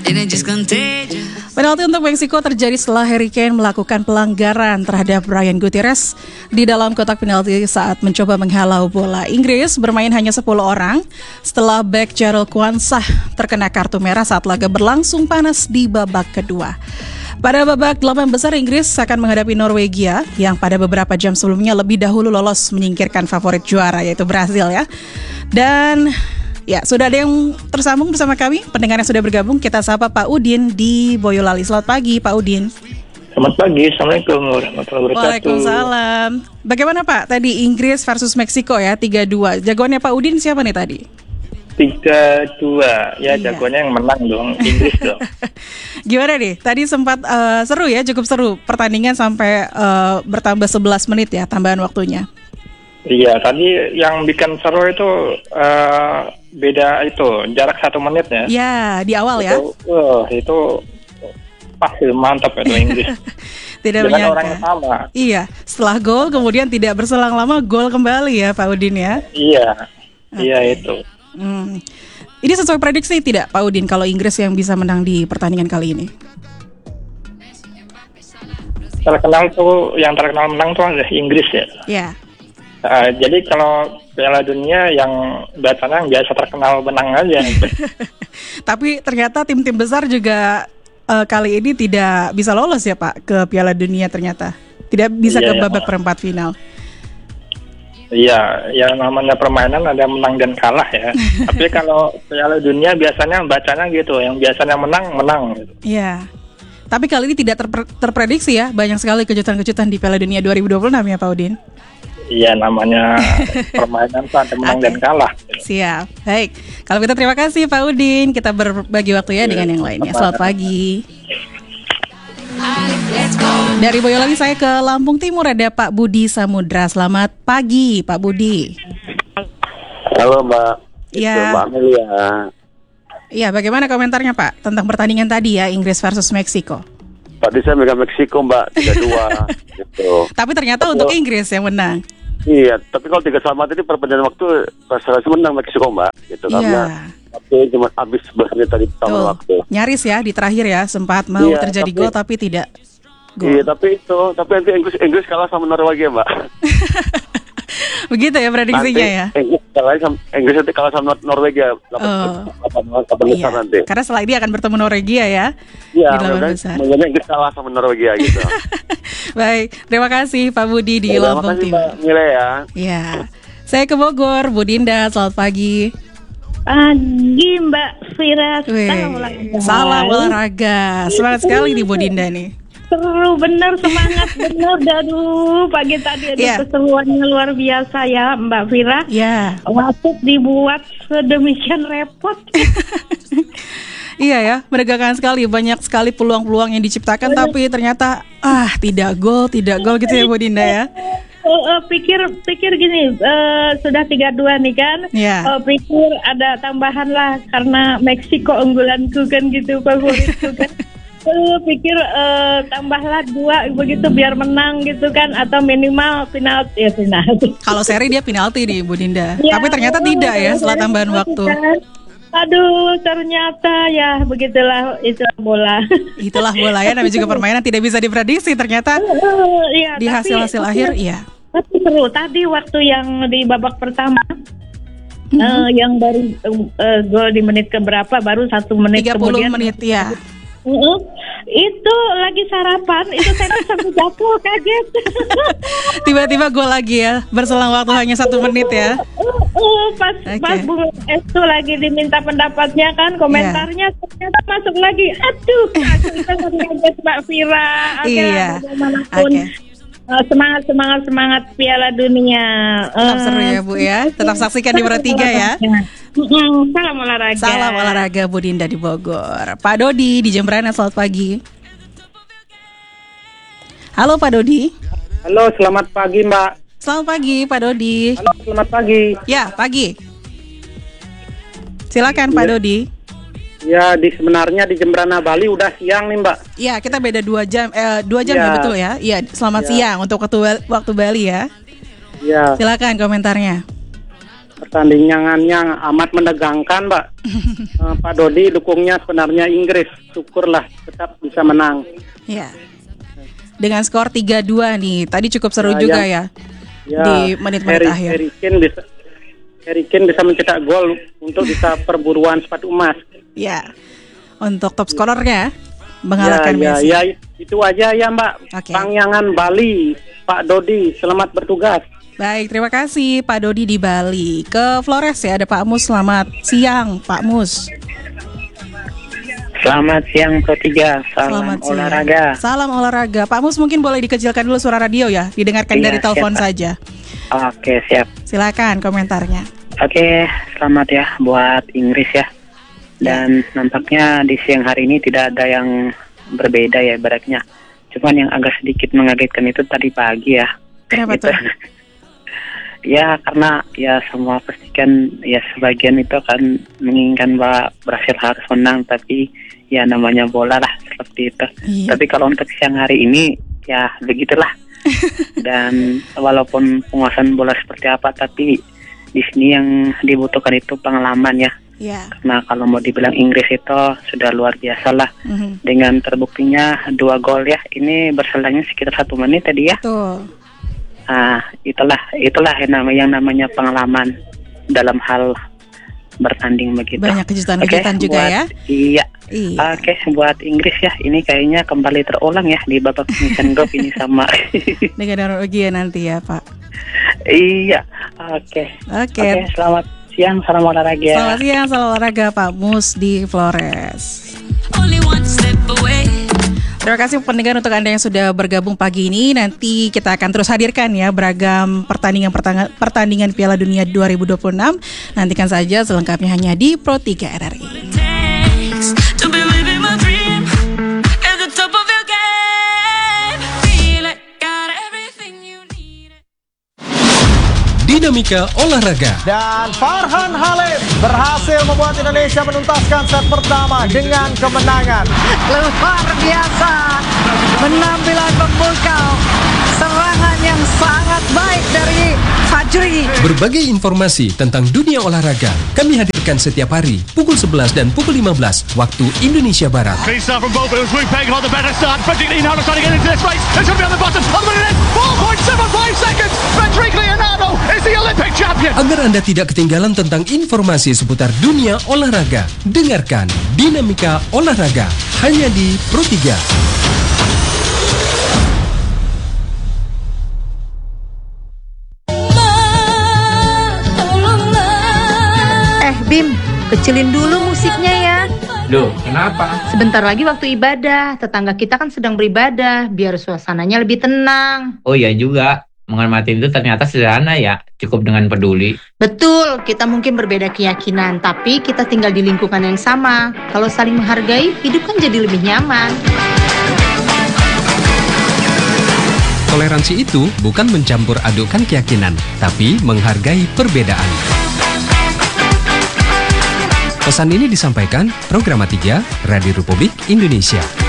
and it just contagious. Penalti untuk Meksiko terjadi setelah Harry Kane melakukan pelanggaran terhadap Brian Gutierrez di dalam kotak penalti saat mencoba menghalau bola. Inggris bermain hanya 10 orang setelah bek Jarell Quansah terkena kartu merah saat laga berlangsung panas di babak kedua. Pada babak 8 besar, Inggris akan menghadapi Norwegia yang pada beberapa jam sebelumnya lebih dahulu lolos menyingkirkan favorit juara yaitu Brasil ya. Dan ya, sudah ada yang tersambung bersama kami, pendengar yang sudah bergabung. Kita sapa Pak Udin di Boyolali. Selamat pagi, Pak Udin. Selamat pagi, Assalamualaikum warahmatullahi wabarakatuh. Waalaikumsalam. Bagaimana Pak, tadi Inggris versus Meksiko ya, 3-2. Jagoannya Pak Udin siapa nih tadi? 3-2, ya iya. Jagoannya yang menang dong, Inggris dong. Gimana nih, tadi sempat seru ya, cukup seru. Pertandingan sampai bertambah 11 menit ya, tambahan waktunya. Iya, tadi yang bikin seru itu beda itu, jarak 1 menit ya. Ya, di awal ya. Itu pasti mantap itu Inggris. Tidak dengan menyangka. orang yang sama. Iya, setelah gol kemudian tidak berselang lama gol kembali ya Pak Udin ya. Iya, iya itu. Ini sesuai prediksi tidak Pak Udin kalau Inggris yang bisa menang di pertandingan kali ini? Yang terkenal menang tuh adalah Inggris ya. Ya. Jadi kalau Piala Dunia yang biasa terkenal menang aja. Tapi ternyata tim-tim besar juga kali ini tidak bisa lolos ya Pak ke Piala Dunia ternyata. Tidak bisa ke babak perempat final. Iya, ya namanya permainan ada menang dan kalah ya. Tapi kalau Piala Dunia biasanya bacanya gitu, yang biasanya menang gitu. Iya. Tapi kali ini tidak terprediksi ya, banyak sekali kejutan-kejutan di Piala Dunia 2026 ya Pak Udin. Iya, namanya permainan tuh ada menang dan kalah. Siap, baik. Kalau kita terima kasih Pak Udin, kita berbagi waktu ya dengan yang lainnya. Selamat pagi. Dari Boyolali saya ke Lampung Timur ada Pak Budi Samudra. Selamat pagi Pak Budi. Halo Mbak. Iya. Mbak Amelia. Iya, bagaimana komentarnya Pak tentang pertandingan tadi ya, Inggris versus Meksiko? Tadi saya megang Meksiko Mbak, 3-2 gitu. Tapi ternyata untuk Inggris yang menang. Iya, tapi kalau 3 sama tadi perbedaan waktu saya menang Meksiko Mbak gitu. Karena waktu cuma habis 11 menit tadi pertama waktu. Nyaris ya di terakhir ya, sempat mau terjadi gol tapi tidak gol. Iya, tapi nanti Inggris kalah sama Norwegia Mbak. Begitu ya prediksinya ya. Inggris nanti kalah sama Norwegia 8 besar nanti. Karena setelah ini akan bertemu Norwegia ya. Iya, makanya Inggris kalah sama Norwegia gitu. Baik, terima kasih Pak Budi di Lampung Timur. Terima kasih Mbak Mile ya. Iya. Saya ke Bogor, Bu Dinda, selamat pagi. Pagi Mbak Fira. Salam olahraga. Semangat sekali nih Bu Dinda nih. Seru bener, semangat bener. Aduh, pagi tadi ada keseruannya luar biasa ya Mbak Fira. Ya. Wasit dibuat sedemikian repot. Iya ya, menegangkan sekali, banyak sekali peluang-peluang yang diciptakan tapi ternyata tidak gol gitu ya Bu Dinda ya. Pikir gini, sudah 3-2 nih kan. Pikir ada tambahan lah karena Meksiko unggulanku kan gitu, favoritku kan. Pikir tambahlah 2 begitu biar menang gitu kan, atau minimal penalti. Kalau seri dia penalti nih Bu Dinda. Tapi ternyata tidak ya setelah tambahan waktu. Kan? Aduh, ternyata ya begitulah, itulah bola. Itulah bola ya, namanya juga permainan tidak bisa diprediksi ternyata. Di hasil-hasil akhir iya. Tapi seru tadi waktu yang di babak pertama. Yang baru gol di menit keberapa, baru 1 menit 30 kemudian. 30 menit ya. Itu lagi sarapan, itu saya sampai jatuh, kaget. Tiba-tiba gol lagi ya, berselang waktu hanya 1 menit ya. Pas Bung Estu lagi diminta pendapatnya kan, komentarnya ternyata masuk lagi. Aduh, kaget Mbak Fira. Iya. Semangat Piala Dunia. Tetap seru ya Bu ya. Tetap saksikan di Pro 3 ya. Salam olahraga. Salam olahraga Bu Dinda di Bogor. Pak Dodi di Jembrana, selamat pagi. Halo Pak Dodi. Halo, selamat pagi Mbak. Selamat pagi Pak Dodi. Halo, selamat pagi. Ya, pagi. Silakan Pak Dodi. Ya, sebenarnya di Jembrana Bali udah siang nih Mbak. Iya, kita beda 2 jam. 2 jam ya betul ya. Iya, selamat siang untuk waktu Bali ya. Iya. Silakan komentarnya. pertandingannya amat menegangkan, Mbak. Pak Dodi dukungnya sebenarnya Inggris. Syukurlah tetap bisa menang. Ya. Dengan skor 3-2 nih. Tadi cukup seru juga ya. Di menit-menit akhir. Harry Kane bisa mencetak gol untuk bisa perburuan sepatu emas. Ya. Untuk top skorernya mengalahkan Messi. Ya, itu aja ya, Mbak. Okay. Pangyangan Bali, Pak Dodi, selamat bertugas. Baik, terima kasih Pak Dodi di Bali. Ke Flores ya, ada Pak Mus. Selamat siang, Pak Mus. Selamat siang Pro 3, salam olahraga. Salam olahraga. Pak Mus mungkin boleh dikecilkan dulu suara radio ya, didengarkan dari telepon saja. Oke, siap. Silakan komentarnya. Oke, selamat ya buat Inggris ya. Dan nampaknya di siang hari ini tidak ada yang berbeda ya ibaratnya. Cuman yang agak sedikit mengagetkan itu tadi pagi ya. Kenapa gitu. tuh? Ya karena ya semua pastikan ya sebagian itu kan menginginkan bahwa Brasil harus menang, tapi ya namanya bola lah seperti itu. Iya. Tapi kalau untuk siang hari ini ya begitulah. Dan walaupun penguasaan bola seperti apa, tapi di sini yang dibutuhkan itu pengalaman ya. Yeah. Nah kalau mau dibilang Inggris itu sudah luar biasa lah. Dengan terbuktinya 2 gol ya. Ini berselangnya sekitar 1 menit tadi ya. Betul. Itulah yang namanya pengalaman dalam hal bertanding begitu. Banyak kejutan-kejutan juga ya. Iya. Oke, buat Inggris ya, ini kayaknya kembali terulang ya di babak penyisihan grup ini sama dengan Norwegia nanti ya, Pak. Iya. Oke, selamat siang, salam olahraga. Selamat siang, salam olahraga Pak Mus di Flores. Terima kasih pendengar untuk Anda yang sudah bergabung pagi ini. Nanti kita akan terus hadirkan ya beragam pertandingan Piala Dunia 2026. Nantikan saja selengkapnya hanya di Pro 3 RRI. Dinamika olahraga. Dan Farhan Halim berhasil membuat Indonesia menuntaskan set pertama dengan kemenangan. Luar biasa, penampilan memukau, serangan yang sangat baik dari Fajri. Berbagai informasi tentang dunia olahraga kami hadirkan setiap hari pukul 11 dan pukul 15 waktu Indonesia Barat. Agar Anda tidak ketinggalan tentang informasi seputar dunia olahraga, dengarkan Dinamika Olahraga hanya di Pro 3. Bim, kecilin dulu musiknya ya. Loh, kenapa? Sebentar lagi waktu ibadah, tetangga kita kan sedang beribadah, biar suasananya lebih tenang. Oh iya juga, menghormati itu ternyata sederhana ya, cukup dengan peduli. Betul, kita mungkin berbeda keyakinan, tapi kita tinggal di lingkungan yang sama. Kalau saling menghargai, hidup kan jadi lebih nyaman. Toleransi itu bukan mencampur adukkan keyakinan, tapi menghargai perbedaan. Pesan ini disampaikan Programa 3 Radio Republik Indonesia.